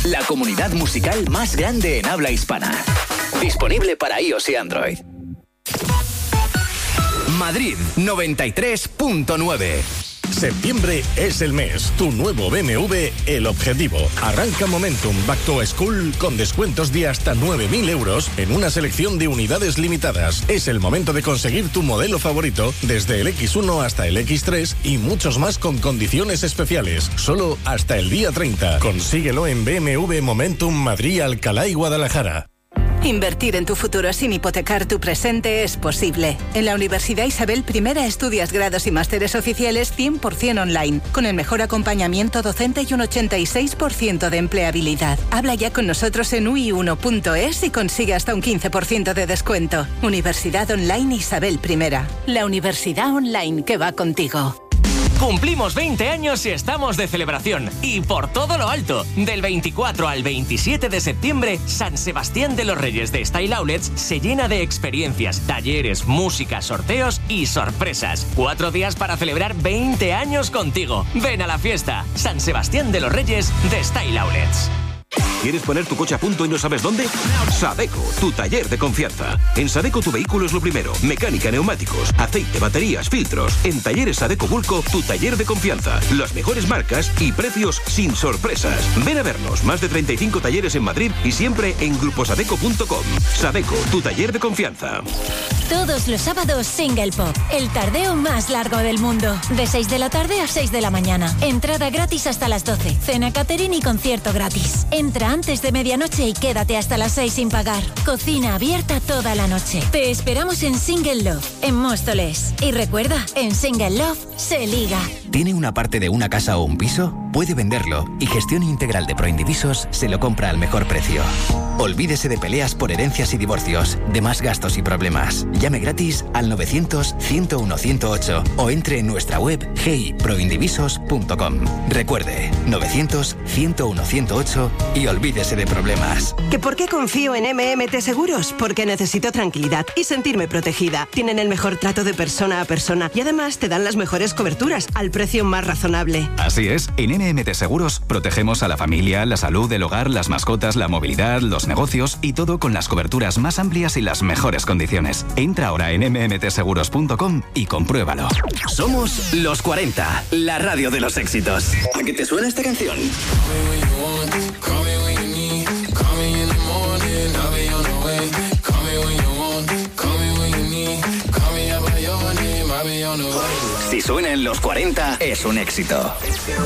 la comunidad musical más grande en habla hispana. Disponible para iOS y Android. Madrid 93.9. Septiembre es el mes. Tu nuevo BMW, El Objetivo. Arranca Momentum Back to School con descuentos de hasta 9.000 euros en una selección de unidades limitadas. Es el momento de conseguir tu modelo favorito desde el X1 hasta el X3 y muchos más con condiciones especiales. Solo hasta el día 30. Consíguelo en BMW Momentum Madrid, Alcalá y Guadalajara. Invertir en tu futuro sin hipotecar tu presente es posible. En la Universidad Isabel I estudias grados y másteres oficiales 100% online, con el mejor acompañamiento docente y un 86% de empleabilidad. Habla ya con nosotros en ui1.es y consigue hasta un 15% de descuento. Universidad Online Isabel I. La universidad online que va contigo. Cumplimos 20 años y estamos de celebración. Y por todo lo alto, del 24 al 27 de septiembre, San Sebastián de los Reyes de Style Outlets se llena de experiencias, talleres, música, sorteos y sorpresas. 4 días para celebrar 20 años contigo. Ven a la fiesta. San Sebastián de los Reyes de Style Outlets. ¿Quieres poner tu coche a punto y no sabes dónde? Sadeco, tu taller de confianza. En Sadeco tu vehículo es lo primero. Mecánica, neumáticos, aceite, baterías, filtros. En Talleres Sadeco Bulco, tu taller de confianza. Las mejores marcas y precios sin sorpresas. Ven a vernos. Más de 35 talleres en Madrid y siempre en gruposadeco.com. Sadeco, tu taller de confianza. Todos los sábados Single Pop, el tardeo más largo del mundo. De 6 de la tarde a 6 de la mañana. Entrada gratis hasta las 12. Cena catering y concierto gratis. Entra antes de medianoche y quédate hasta las 6 sin pagar. Cocina abierta toda la noche. Te esperamos en Single Love, en Móstoles. Y recuerda, en Single Love se liga. ¿Tiene una parte de una casa o un piso? Puede venderlo y Gestión Integral de Proindivisos se lo compra al mejor precio. Olvídese de peleas por herencias y divorcios, de más gastos y problemas. Llame gratis al 900-101-108 o entre en nuestra web heyproindivisos.com. Recuerde, 900-101-108 y olvídese de problemas. ¿Que por qué confío en MMT Seguros? Porque necesito tranquilidad y sentirme protegida. Tienen el mejor trato de persona a persona y además te dan las mejores coberturas al precio más razonable. Así es, en MMT Seguros protegemos a la familia, la salud, el hogar, las mascotas, la movilidad, los negocios y todo con las coberturas más amplias y las mejores condiciones. Entra ahora en mmtseguros.com y compruébalo. Somos Los 40, la radio de los éxitos. ¿A qué te suena esta canción? Si suena en Los 40, es un éxito.